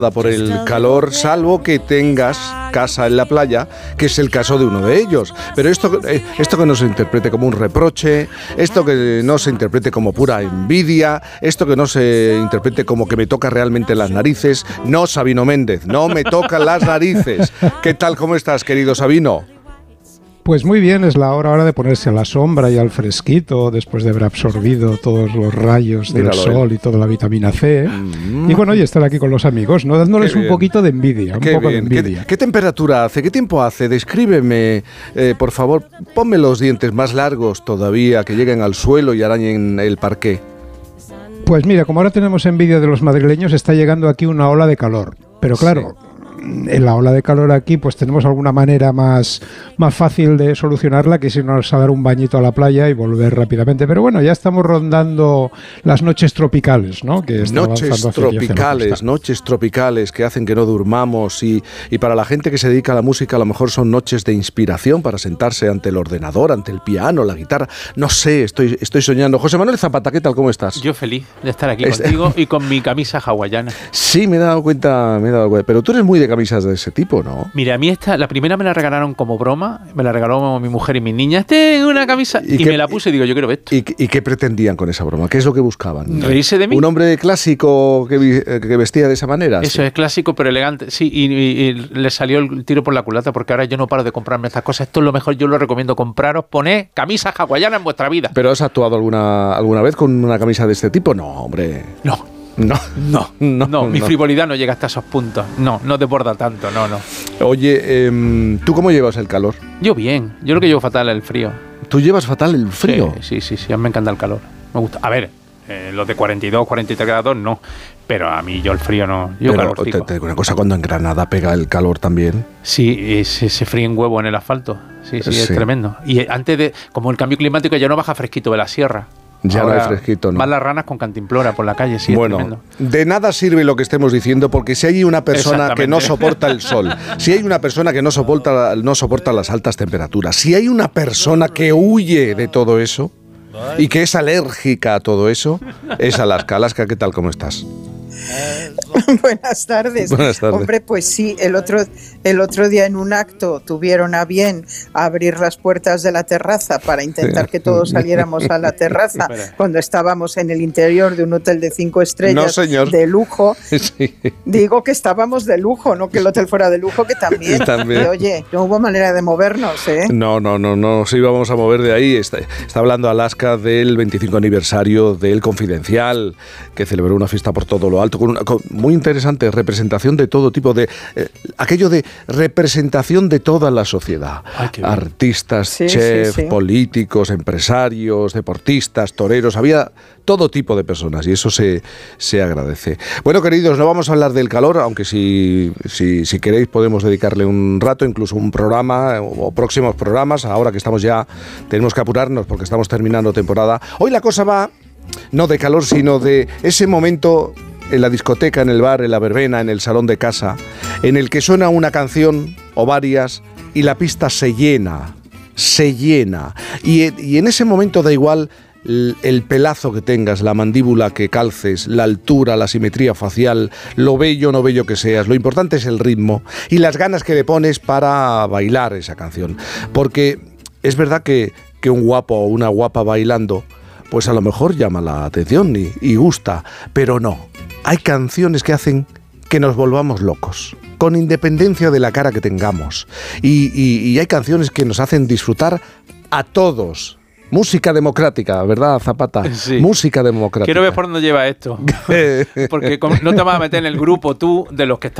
por el calor, salvo que tengas casa en la playa, que es el caso de uno de ellos. Pero esto que no se interprete como un reproche, esto que no se interprete como pura envidia, esto que no se interprete como que me toca realmente las narices. No, Sabino Méndez, no me tocan las narices. ¿Qué tal, cómo estás, querido Sabino? Pues muy bien, es la hora ahora de ponerse a la sombra y al fresquito después de haber absorbido todos los rayos del sol y toda la vitamina C. Y bueno, y estar aquí con los amigos, ¿no? Dándoles un poquito de envidia, un poco de envidia. ¿Qué temperatura hace? ¿Qué tiempo hace? Descríbeme, por favor, ponme los dientes más largos todavía, que lleguen al suelo y arañen el parqué. Pues mira, como ahora tenemos envidia de los madrileños, está llegando aquí una ola de calor. Pero claro, en la ola de calor aquí pues tenemos alguna manera más fácil de solucionarla que irnos a dar un bañito a la playa y volver rápidamente. Pero bueno, ya estamos rondando las noches tropicales, ¿no? Que noches tropicales que hacen que no durmamos y para la gente que se dedica a la música a lo mejor son noches de inspiración para sentarse ante el ordenador, ante el piano, la guitarra. No sé, estoy soñando. José Manuel Zapata, ¿qué tal? ¿Cómo estás? Yo feliz de estar aquí contigo y con mi camisa hawaiana. Sí, me he dado cuenta. Pero tú eres muy de camisas de ese tipo, ¿no? Mira, a mí la primera me la regalaron como broma, me la regaló mi mujer y mis niñas. Tengo una camisa y me la puse y digo, yo quiero esto. ¿Y qué pretendían con esa broma? ¿Qué es lo que buscaban? ¿Reírse de mí? ¿Un hombre clásico que vestía de esa manera? Eso sí. Es clásico pero elegante, sí, y le salió el tiro por la culata porque ahora yo no paro de comprarme estas cosas. Esto es lo mejor, yo lo recomiendo, compraros, poned camisas hawaianas en vuestra vida. ¿Pero has actuado alguna vez con una camisa de este tipo? No, hombre. No, mi frivolidad no llega hasta esos puntos. No desborda tanto, no. Oye, ¿tú cómo llevas el calor? Yo bien, yo lo que llevo fatal es el frío. ¿Tú llevas fatal el frío? Sí, a mí me encanta el calor, me gusta. A ver, los de 42, 43 grados no, pero a mí yo el frío no. Yo calorcico. Te digo una cosa, cuando en Granada pega el calor también. Sí, se fríe en huevo en el asfalto, sí, es tremendo. Y antes como el cambio climático ya no baja fresquito de la sierra. Ya ahora no hay fresquito, ¿no? Van las ranas con cantimplora por la calle, sí, bueno, es tremendo. De nada sirve lo que estemos diciendo, porque si hay una persona que no soporta el sol, si hay una persona que no soporta las altas temperaturas, si hay una persona que huye de todo eso y que es alérgica a todo eso, es Alaska. Alaska, ¿qué tal? ¿Cómo estás? Buenas tardes. Hombre, pues sí, el otro día en un acto tuvieron a bien abrir las puertas de la terraza para intentar que todos saliéramos a la terraza cuando estábamos en el interior de un hotel de 5 estrellas de lujo. Sí. Digo que estábamos de lujo, no que el hotel fuera de lujo, que también. Y, oye, no hubo manera de movernos, ¿eh? No sí íbamos a mover de ahí. Está hablando Alaska del 25 aniversario del Confidencial, que celebró una fiesta por todo lo alto, con muy interesante representación de todo tipo de aquello de representación de toda la sociedad. Artistas, chefs, políticos, empresarios, deportistas, toreros, había todo tipo de personas y eso se agradece. Bueno, queridos, no vamos a hablar del calor, aunque si queréis podemos dedicarle un rato, incluso un programa o próximos programas. Ahora que estamos ya, tenemos que apurarnos porque estamos terminando temporada. Hoy la cosa va no de calor, sino de ese momento en la discoteca, en el bar, en la verbena, en el salón de casa, en el que suena una canción o varias y la pista se llena. Y en ese momento da igual el pelazo que tengas, la mandíbula que calces, la altura, la simetría facial, lo bello o no bello que seas. Lo importante es el ritmo y las ganas que le pones para bailar esa canción. Porque es verdad que un guapo o una guapa bailando, pues a lo mejor llama la atención y gusta, pero no. Hay canciones que hacen que nos volvamos locos, con independencia de la cara que tengamos. Y hay canciones que nos hacen disfrutar a todos. Música democrática, ¿verdad, Zapata? Sí. Música democrática. Quiero ver por dónde lleva esto. Porque no te vas a meter en el grupo tú de los que están